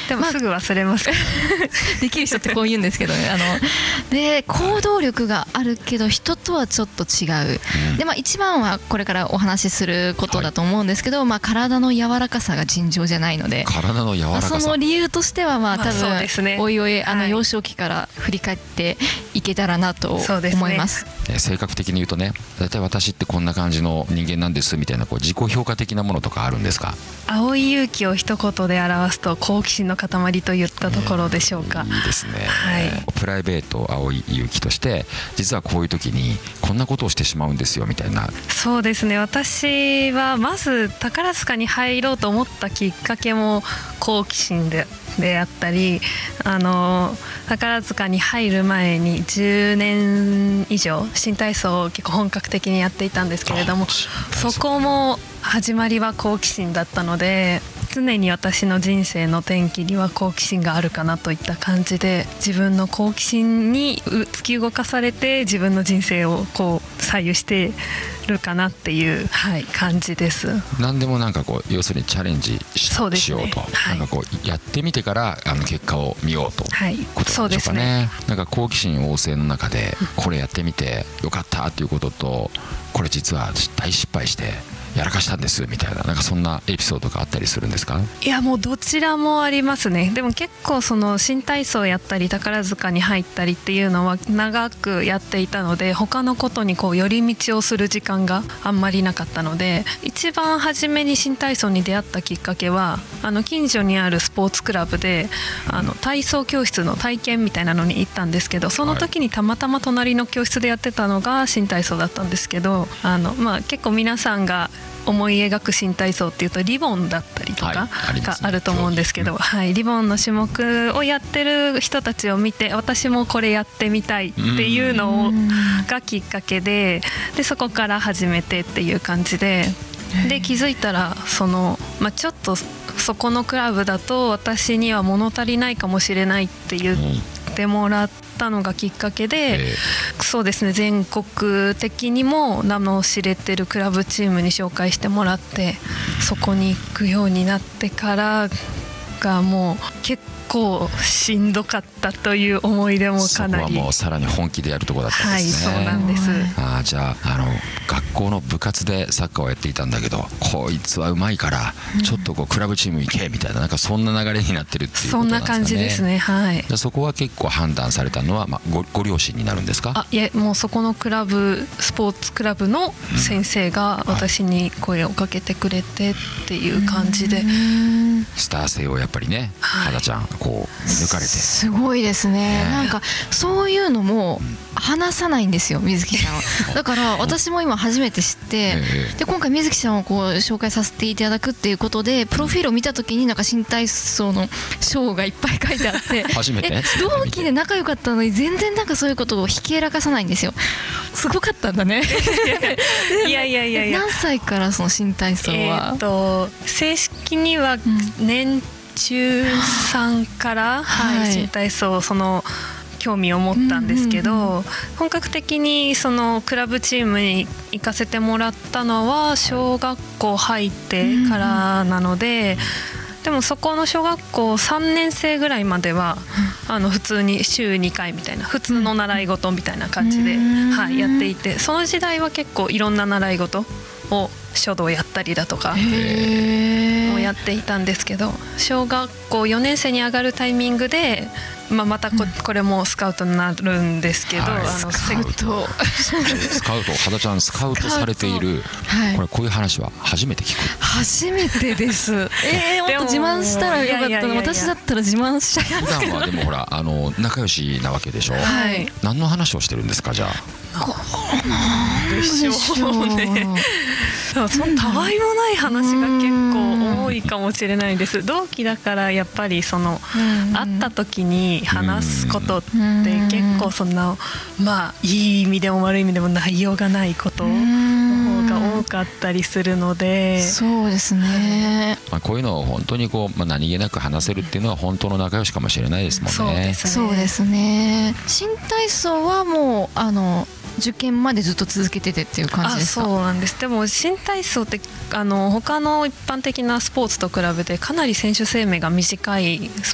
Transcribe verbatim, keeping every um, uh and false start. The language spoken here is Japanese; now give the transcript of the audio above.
でもすぐ忘れます、まあ、できる人ってこう言うんですけどね、あので行動力があるけど人とはちょっと違う、うん、で、まあ、一番はこれからお話しすることだと思うんですけど、はい、まあ、体の柔らかさが尋常じゃないので、 体の柔らかさ、 その理由としてはまあ多分、まあね、 おいおいあの幼少期から振り返っていけたらなと思います。 ね、性格的に言うとね、だいたい私ってこんな感じの人間なんですみたいなこう自己評価的なものとかあるんですか？ 青井勇気を一言で表すと好奇心の塊といったところでしょうか。 いいですね、 はい、 プライベート青井勇気として実はこういう時にこんなことをしてしまうんですよみたいな。 そうですね、私はまず宝塚に入ろうと思ったきっかけも好奇心でであったり、あの宝塚に入る前にじゅうねん以上新体操を結構本格的にやっていたんですけれども、そこも始まりは好奇心だったので、常に私の人生の転機には好奇心があるかなといった感じで、自分の好奇心に突き動かされて自分の人生をこう左右してるかなっていう、はい、感じです。 何でもなんかこう要するにチャレンジ し,、ね、しようと、はい、なんかこうやってみてからあの結果を見ようと、はい、ことなんでしょうかね。なんか好奇心旺盛の中でこれやってみてよかったっていうことと、これ実は大失敗してやらかしたんですみたいな、なんかそんなエピソードがあったりするんですか？ いや、もうどちらもありますね。でも結構その新体操やったり宝塚に入ったりっていうのは長くやっていたので、他のことにこう寄り道をする時間があんまりなかったので、一番初めに新体操に出会ったきっかけは、あの近所にあるスポーツクラブであの体操教室の体験みたいなのに行ったんですけど、その時にたまたま隣の教室でやってたのが新体操だったんですけど、あの、まあ、結構皆さんが思い描く新体操っていうとリボンだったりとかがあると思うんですけど、はい、リボンの種目をやってる人たちを見て、私もこれやってみたいっていうのがきっかけで、でそこから始めてっていう感じで、で気づいたらその、まあ、ちょっとそこのクラブだと私には物足りないかもしれないって言ってもらったのがきっかけで、そうですね、全国的にも名の知れてるクラブチームに紹介してもらって、そこに行くようになってからがもう結構しんどかったという思い出もかなり。 そこはもうさらに本気でやるところだったんですね。 はい、そうなんです。 あ、じゃあ、あの学校の部活でサッカーをやっていたんだけど、こいつはうまいからちょっとこうクラブチーム行けみたいな、なんかそんな流れになってるっていうことなんですかね。 そんな感じですね。はい。 じゃあそこは結構判断されたのは、まあ、ご, ご両親になるんですか？ あ、いえ、もうそこのクラブスポーツクラブの先生が私に声をかけてくれてっていう感じで、 スター性をやっぱりね、はだちゃんこう抜かれてすごいですね。なんかそういうのも話さないんですよ、水木さんは。だから私も今初めて知って、で今回水木さんをこう紹介させていただくっていうことで、プロフィールを見た時になんか新体操の章がいっぱい書いてあって初めてえ同期で仲良かったのに全然なんかそういうことをひけらかさないんですよ。すごかったんだね。 いやいやいやいや。 何歳からその新体操は？ えー、と正式には年中さんから、はいはい、新体操その興味を持ったんですけど、うんうんうん、本格的にそのクラブチームに行かせてもらったのは小学校入ってからなので、うんうん、でもそこの小学校さんねん生ぐらいまでは、うん、あの普通に週にかいみたいな普通の習い事みたいな感じで、うんはい、やっていて、その時代は結構いろんな習い事を書道やったりだとかをやっていたんですけど、小学校よねん生に上がるタイミングで、まあ、また こ,、うん、これもスカウトになるんですけど、はい、あのスカウトスカウトはだちゃんスカウトされている、はい、これこういう話は初めて聞く。 初めてです。えー、もっと自慢したらよかったの。私だったら自慢しちゃいますけど。 普段はでもほらあの仲良しなわけでしょ、はい、何の話をしてるんですか？じゃあなんでしょうね。そのたわいもない話が結構多いかもしれないです。同期だからやっぱりその会った時に話すことって結構そんな、まあいい意味でも悪い意味でも内容がないことの方が多かったりするので。 そうですね、 まあ、こういうのを本当にこう、まあ、何気なく話せるっていうのは本当の仲良しかもしれないですもんね。 そうですね。 そうですね。新体操はもうあの受験までずっと続けててっていう感じですか？ あ、そうなんです。でも新体操ってあの他の一般的なスポーツと比べてかなり選手生命が短いス